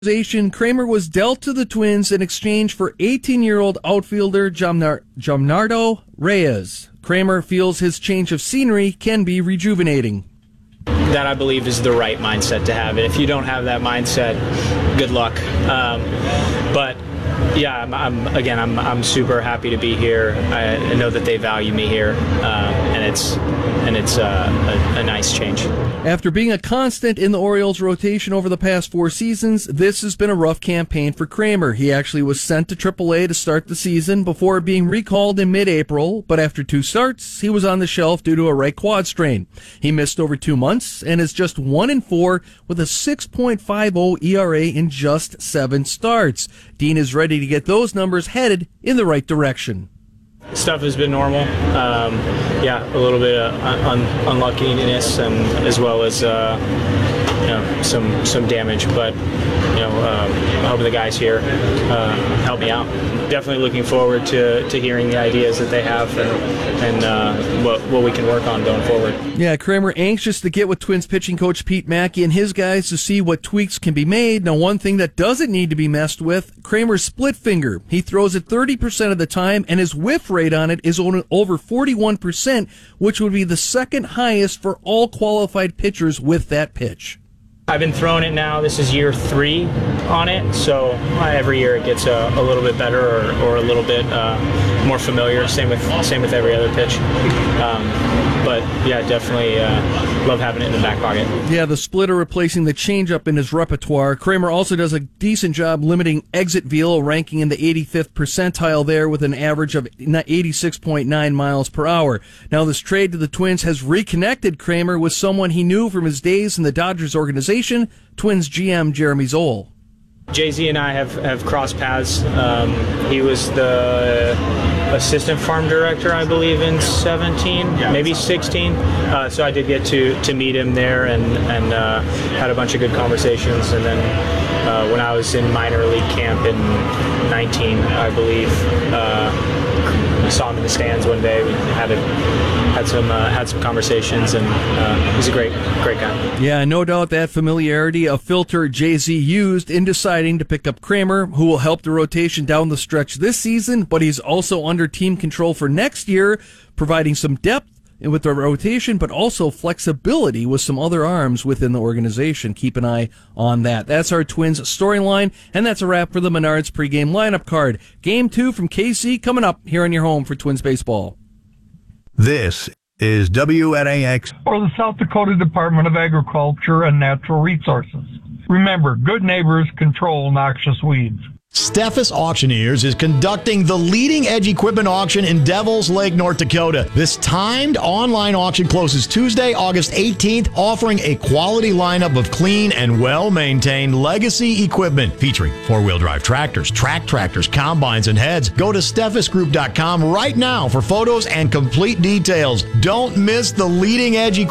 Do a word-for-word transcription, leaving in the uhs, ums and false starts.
Kramer was dealt to the Twins in exchange for eighteen-year-old outfielder Jamnar- Jamnardo Reyes. Kramer feels his change of scenery can be rejuvenating. That, I believe, is the right mindset to have. And if you don't have that mindset, good luck. Um, but yeah, I'm, I'm again, I'm I'm super happy to be here. I, I know that they value me here, um, and it's and it's uh, a, a nice change. After being a constant in the Orioles' rotation over the past four seasons, this has been a rough campaign for Kramer. He actually was sent to triple A to start the season before being recalled in mid-April, but after two starts, he was on the shelf due to a right quad strain. He missed over two months and is just one and four with a six point five oh E R A in just seven starts. Dean is ready to get those numbers headed in the right direction. Stuff has been normal. Um, yeah, a little bit of un- unluckiness, and as well as uh, you know some some damage. But you know, um, I hope the guys here uh, help me out. Definitely looking forward to, to hearing the ideas that they have and and uh, what what we can work on going forward. Yeah, Kramer anxious to get with Twins pitching coach Pete Mackey and his guys to see what tweaks can be made. Now, one thing that doesn't need to be messed with, Kramer's split finger. He throws it thirty percent of the time, and his whiff rate on it is over forty-one percent, which would be the second highest for all qualified pitchers with that pitch. I've been throwing it now. This is year three on it, so uh, every year it gets a, a little bit better or, or a little bit uh, more familiar. Same with same with every other pitch. Um, but yeah, definitely uh, love having it in the back pocket. Yeah, the splitter replacing the changeup in his repertoire. Kramer also does a decent job limiting exit velo, ranking in the eighty-fifth percentile there with an average of eighty-six point nine miles per hour. Now, this trade to the Twins has reconnected Kramer with someone he knew from his days in the Dodgers organization, Twins G M Jeremy Zoll. Jay-Z and I have, have crossed paths. Um, he was the assistant farm director, I believe, in seventeen, maybe sixteen. Uh, so I did get to, to meet him there and, and uh, had a bunch of good conversations. And then uh, when I was in minor league camp in nineteen, I believe, uh, I saw him in the stands one day. We had a, had some uh, had some conversations, and uh, he's a great great guy. Yeah, no doubt that familiarity, a filter Jay-Z used in deciding to pick up Kramer, who will help the rotation down the stretch this season, but he's also under team control for next year, providing some depth with the rotation, but also flexibility with some other arms within the organization. Keep an eye on that. That's our Twins storyline, and that's a wrap for the Menards pregame lineup card. Game two from K C coming up here on your home for Twins baseball. This is W N A X, or the South Dakota Department of Agriculture and Natural Resources. Remember, good neighbors control noxious weeds. Steffes Auctioneers is conducting the leading-edge equipment auction in Devils Lake, North Dakota. This timed online auction closes Tuesday, August eighteenth, offering a quality lineup of clean and well-maintained legacy equipment featuring four-wheel drive tractors, track tractors, combines, and heads. Go to steffes group dot com right now for photos and complete details. Don't miss the leading-edge equipment